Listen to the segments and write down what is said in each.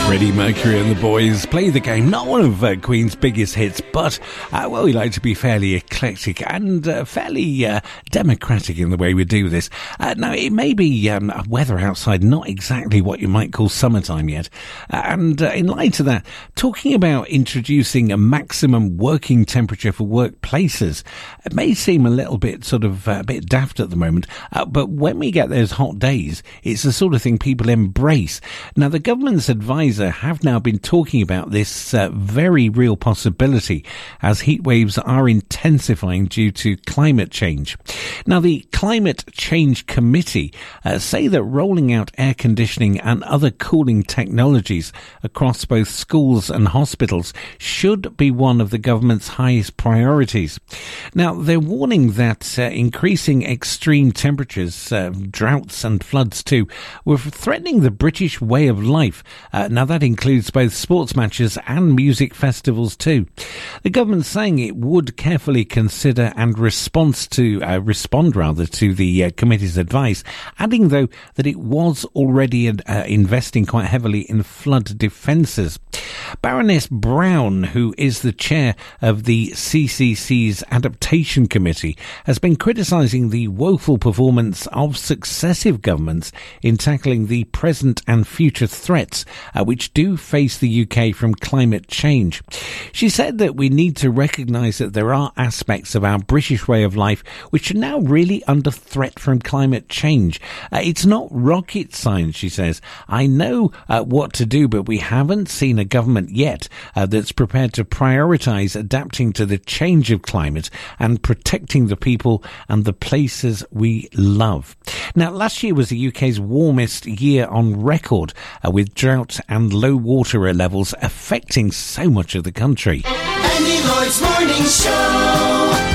Freddie Mercury and the Boys Play the Game. Not one of Queen's biggest hits, but, well, we like to be fairly eclectic and fairly democratic in the way we do this. Now, it may be weather outside not exactly what you might call summertime yet. And in light of that, talking about introducing a maximum working temperature for workplaces, it may seem a little bit sort of a bit daft at the moment, but when we get those hot days, it's the sort of thing people embrace. Now, the government's advisor have now been talking about this very real possibility as heat waves are intensifying due to climate change. Now, the Climate Change Committee say that rolling out air conditioning and other cooling technologies across both schools and hospitals should be one of the government's highest priorities. Now, they're warning that increasing extreme temperatures, droughts and floods too, were threatening the British way of life. Now, that includes both sports matches and music festivals too. The government's saying it would carefully consider and respond to the committee's advice, adding though that it was already investing quite heavily in flood defences. Baroness Brown, who is the chair of the CCC's Adaptation Committee, has been criticising the woeful performance of successive governments in tackling the present and future threats which do face the UK from climate change. She said that we need to recognise that there are aspects of our British way of life which are now really under threat from climate change. It's not rocket science, she says. I know what to do, but we haven't seen a government yet that's prepared to prioritise adapting to the change of climate and protecting the people and the places we love. Now, last year was the UK's warmest year on record, with drought and low water levels affecting so much of the country. Andy Lloyd's Morning Show.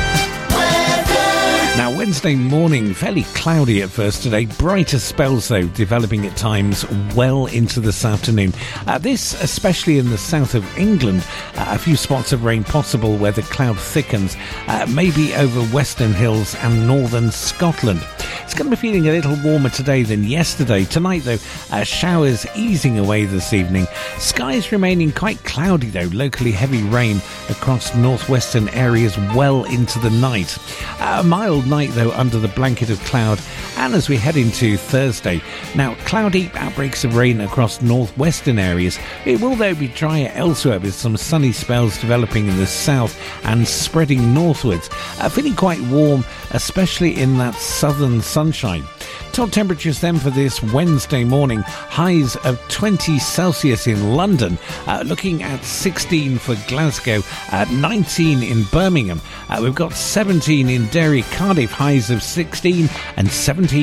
Now, Wednesday morning, fairly cloudy at first today. Brighter spells, though, developing at times well into this afternoon. This, especially in the south of England, a few spots of rain possible where the cloud thickens, maybe over western hills and northern Scotland. It's going to be feeling a little warmer today than yesterday. Tonight, though, showers easing away this evening. Skies remaining quite cloudy, though. Locally heavy rain across northwestern areas well into the night. A mild night, though, under the blanket of cloud. And as we head into Thursday, now cloudy outbreaks of rain across northwestern areas. It will, though, be drier elsewhere with some sunny spells developing in the south and spreading northwards. Feeling quite warm, especially in that southern sunshine. Top temperatures then for this Wednesday morning. Highs of 20 Celsius in London, looking at 16 for Glasgow, 19 in Birmingham. We've got 17 in Derry, Cardiff, highs of 16 and 17